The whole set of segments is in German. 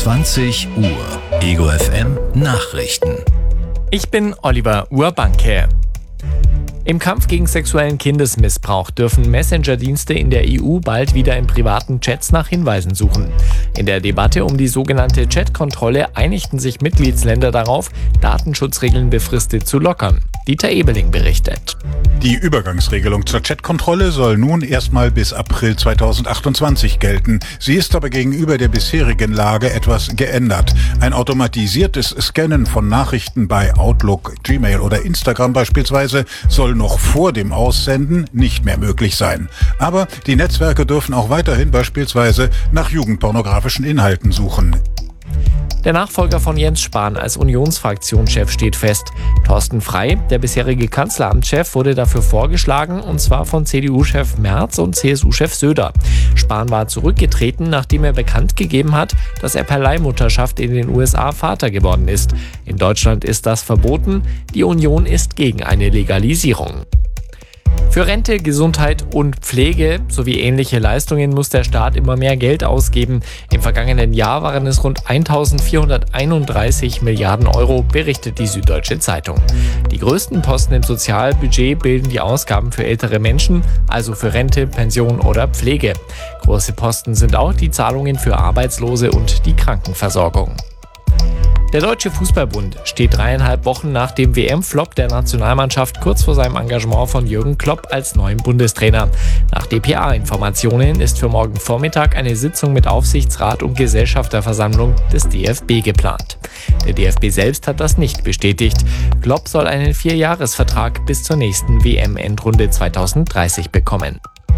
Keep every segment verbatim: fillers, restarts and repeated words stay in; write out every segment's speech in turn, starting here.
zwanzig Uhr. Ego F M Nachrichten. Ich bin Oliver Urbanke. Im Kampf gegen sexuellen Kindesmissbrauch dürfen Messenger-Dienste in der E U bald wieder in privaten Chats nach Hinweisen suchen. In der Debatte um die sogenannte Chat-Kontrolle einigten sich Mitgliedsländer darauf, Datenschutzregeln befristet zu lockern. Dieter Ebeling berichtet. Die Übergangsregelung zur Chat-Kontrolle soll nun erstmal bis April zweitausendachtundzwanzig gelten. Sie ist aber gegenüber der bisherigen Lage etwas geändert. Ein automatisiertes Scannen von Nachrichten bei Outlook, Gmail oder Instagram beispielsweise soll noch vor dem Aussenden nicht mehr möglich sein. Aber die Netzwerke dürfen auch weiterhin beispielsweise nach jugendpornografischen Inhalten suchen. Der Nachfolger von Jens Spahn als Unionsfraktionschef steht fest. Thorsten Frey, der bisherige Kanzleramtschef, wurde dafür vorgeschlagen, und zwar von C D U-Chef Merz und C S U-Chef Söder. Spahn war zurückgetreten, nachdem er bekannt gegeben hat, dass er per Leihmutterschaft in den U S A Vater geworden ist. In Deutschland ist das verboten. Die Union ist gegen eine Legalisierung. Für Rente, Gesundheit und Pflege sowie ähnliche Leistungen muss der Staat immer mehr Geld ausgeben. Im vergangenen Jahr waren es rund eintausendvierhunderteinunddreißig Milliarden Euro, berichtet die Süddeutsche Zeitung. Die größten Posten im Sozialbudget bilden die Ausgaben für ältere Menschen, also für Rente, Pension oder Pflege. Große Posten sind auch die Zahlungen für Arbeitslose und die Krankenversorgung. Der Deutsche Fußballbund steht dreieinhalb Wochen nach dem W M-Flop der Nationalmannschaft kurz vor seinem Engagement von Jürgen Klopp als neuen Bundestrainer. Nach D P A-Informationen ist für morgen Vormittag eine Sitzung mit Aufsichtsrat und Gesellschafterversammlung des D F B geplant. Der D F B selbst hat das nicht bestätigt. Klopp soll einen Vierjahresvertrag bis zur nächsten W M-Endrunde zweitausenddreißig bekommen.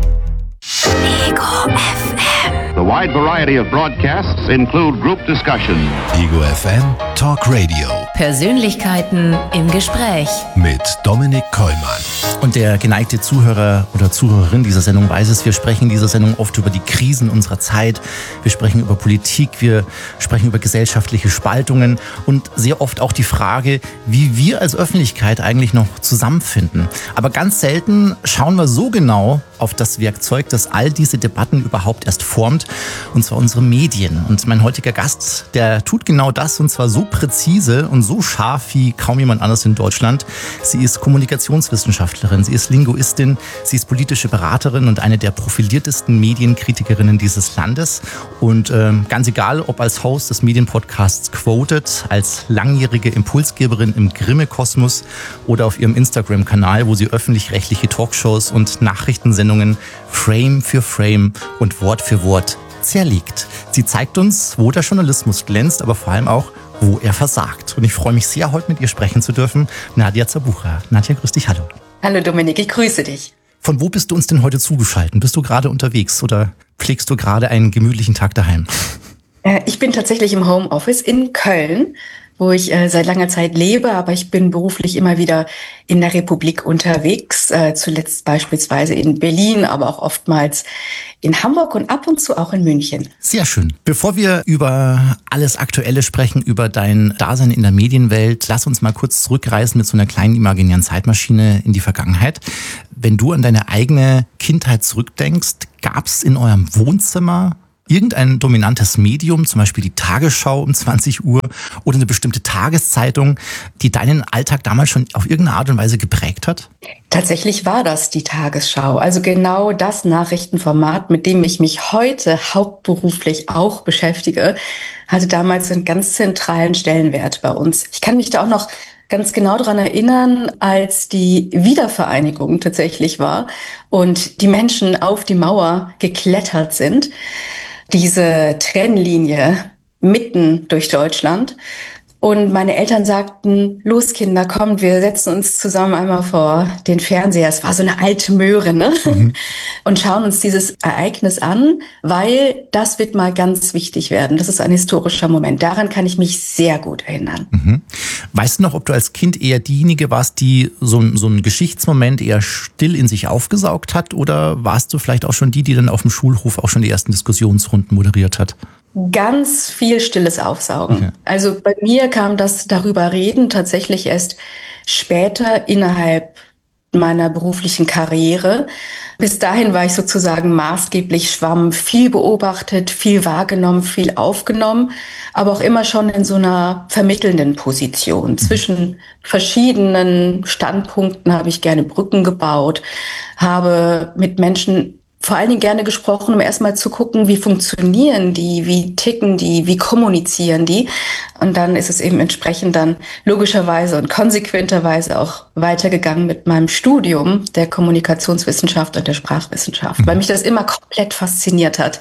Ego F M. The wide variety of broadcasts include group discussion. Ego F M Talk Radio. Persönlichkeiten im Gespräch. Mit Dominik Kollmann. Und der geneigte Zuhörer oder Zuhörerin dieser Sendung weiß es, wir sprechen in dieser Sendung oft über die Krisen unserer Zeit. Wir sprechen über Politik, wir sprechen über gesellschaftliche Spaltungen und sehr oft auch die Frage, wie wir als Öffentlichkeit eigentlich noch zusammenfinden. Aber ganz selten schauen wir so genau auf das Werkzeug, das all diese Debatten überhaupt erst formt, und zwar unsere Medien. Und mein heutiger Gast, der tut genau das, und zwar so präzise und so scharf wie kaum jemand anders in Deutschland. Sie ist Kommunikationswissenschaftlerin, sie ist Linguistin, sie ist politische Beraterin und eine der profiliertesten Medienkritikerinnen dieses Landes. Und ähm, ganz egal, ob als Host des Medienpodcasts Quoted, als langjährige Impulsgeberin im Grimme-Kosmos oder auf ihrem Instagram-Kanal, wo sie öffentlich-rechtliche Talkshows und Nachrichtensendungen Frame für Frame und Wort für Wort zerlegt. Sie zeigt uns, wo der Journalismus glänzt, aber vor allem auch, wo er versagt. Und ich freue mich sehr, heute mit ihr sprechen zu dürfen. Nadja Zabucha. Nadja, grüß dich, hallo. Hallo Dominik, ich grüße dich. Von wo bist du uns denn heute zugeschaltet? Bist du gerade unterwegs oder pflegst du gerade einen gemütlichen Tag daheim? Ich bin tatsächlich im Homeoffice in Köln, wo ich äh, seit langer Zeit lebe, aber ich bin beruflich immer wieder in der Republik unterwegs, äh, zuletzt beispielsweise in Berlin, aber auch oftmals in Hamburg und ab und zu auch in München. Sehr schön. Bevor wir über alles Aktuelle sprechen, über dein Dasein in der Medienwelt, lass uns mal kurz zurückreisen mit so einer kleinen imaginären Zeitmaschine in die Vergangenheit. Wenn du an deine eigene Kindheit zurückdenkst, gab es in eurem Wohnzimmer irgendein dominantes Medium, zum Beispiel die Tagesschau um zwanzig Uhr oder eine bestimmte Tageszeitung, die deinen Alltag damals schon auf irgendeine Art und Weise geprägt hat? Tatsächlich war das die Tagesschau, also genau das Nachrichtenformat, mit dem ich mich heute hauptberuflich auch beschäftige, hatte damals einen ganz zentralen Stellenwert bei uns. Ich kann mich da auch noch ganz genau daran erinnern, als die Wiedervereinigung tatsächlich war und die Menschen auf die Mauer geklettert sind. Diese Trennlinie mitten durch Deutschland. Und meine Eltern sagten, los Kinder, kommt, wir setzen uns zusammen einmal vor den Fernseher. Es war so eine alte Möhre, ne? Mhm. Und schauen uns dieses Ereignis an, weil das wird mal ganz wichtig werden. Das ist ein historischer Moment. Daran kann ich mich sehr gut erinnern. Mhm. Weißt du noch, ob du als Kind eher diejenige warst, die so, so einen Geschichtsmoment eher still in sich aufgesaugt hat? Oder warst du vielleicht auch schon die, die dann auf dem Schulhof auch schon die ersten Diskussionsrunden moderiert hat? Ganz viel stilles Aufsaugen. Okay. Also bei mir kam das darüber reden tatsächlich erst später innerhalb meiner beruflichen Karriere. Bis dahin war ich sozusagen maßgeblich Schwamm, viel beobachtet, viel wahrgenommen, viel aufgenommen, aber auch immer schon in so einer vermittelnden Position. Zwischen verschiedenen Standpunkten habe ich gerne Brücken gebaut, habe mit Menschen vor allen Dingen gerne gesprochen, um erstmal zu gucken, wie funktionieren die, wie ticken die, wie kommunizieren die. Und dann ist es eben entsprechend dann logischerweise und konsequenterweise auch weitergegangen mit meinem Studium der Kommunikationswissenschaft und der Sprachwissenschaft, mhm. weil mich das immer komplett fasziniert hat.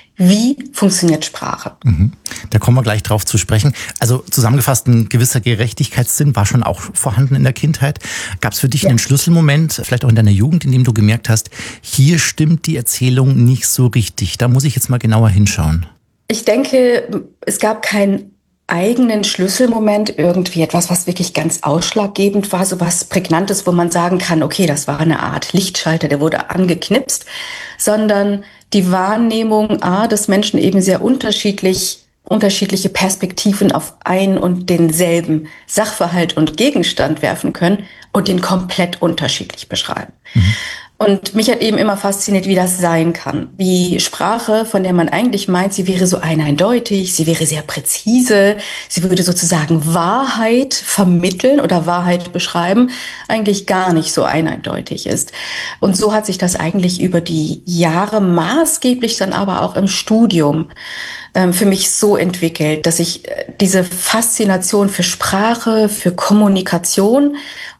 Wie funktioniert Sprache? Mhm. Da kommen wir gleich drauf zu sprechen. Also zusammengefasst, ein gewisser Gerechtigkeitssinn war schon auch vorhanden in der Kindheit. Gab es für dich ja. einen Schlüsselmoment, vielleicht auch in deiner Jugend, in dem du gemerkt hast, hier stimmt die Erzählung nicht so richtig? Da muss ich jetzt mal genauer hinschauen. Ich denke, es gab keinen eigenen Schlüsselmoment, irgendwie etwas, was wirklich ganz ausschlaggebend war, so was Prägnantes, wo man sagen kann, okay, das war eine Art Lichtschalter, der wurde angeknipst, sondern die Wahrnehmung, A, dass Menschen eben sehr unterschiedlich, unterschiedliche Perspektiven auf ein und denselben Sachverhalt und Gegenstand werfen können und den komplett unterschiedlich beschreiben. Mhm. Und mich hat eben immer fasziniert, wie das sein kann. Wie Sprache, von der man eigentlich meint, sie wäre so eindeutig, sie wäre sehr präzise, sie würde sozusagen Wahrheit vermitteln oder Wahrheit beschreiben, eigentlich gar nicht so eindeutig ist. Und so hat sich das eigentlich über die Jahre maßgeblich dann aber auch im Studium ähm, für mich so entwickelt, dass ich äh, diese Faszination für Sprache, für Kommunikation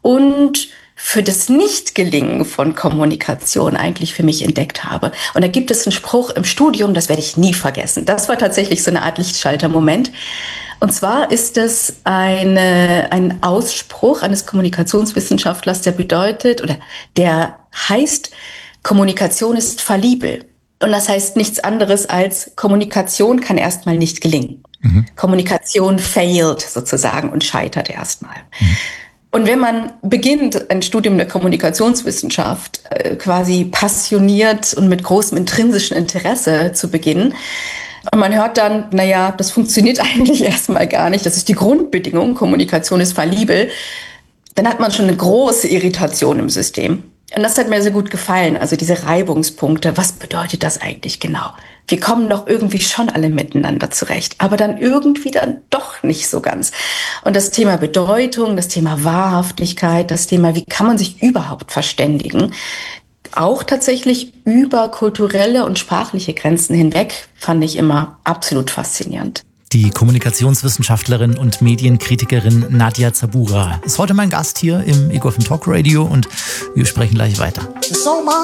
und für das Nichtgelingen von Kommunikation eigentlich für mich entdeckt habe. Und da gibt es einen Spruch im Studium, das werde ich nie vergessen. Das war tatsächlich so eine Art Lichtschalter-Moment. Und zwar ist es eine, ein Ausspruch eines Kommunikationswissenschaftlers, der bedeutet, oder der heißt, Kommunikation ist fallibel. Und das heißt nichts anderes als, Kommunikation kann erstmal nicht gelingen. Mhm. Kommunikation failed sozusagen und scheitert erstmal. Mhm. Und wenn man beginnt, ein Studium der Kommunikationswissenschaft äh, quasi passioniert und mit großem intrinsischen Interesse zu beginnen, und man hört dann, naja, das funktioniert eigentlich erstmal gar nicht, das ist die Grundbedingung, Kommunikation ist fallibel, dann hat man schon eine große Irritation im System. Und das hat mir sehr gut gefallen, also diese Reibungspunkte, was bedeutet das eigentlich genau? Wir kommen doch irgendwie schon alle miteinander zurecht, aber dann irgendwie dann doch nicht so ganz. Und das Thema Bedeutung, das Thema Wahrhaftigkeit, das Thema, wie kann man sich überhaupt verständigen, auch tatsächlich über kulturelle und sprachliche Grenzen hinweg, fand ich immer absolut faszinierend. Die Kommunikationswissenschaftlerin und Medienkritikerin Nadja Zabura ist heute mein Gast hier im Ego F M Talk Radio und wir sprechen gleich weiter. So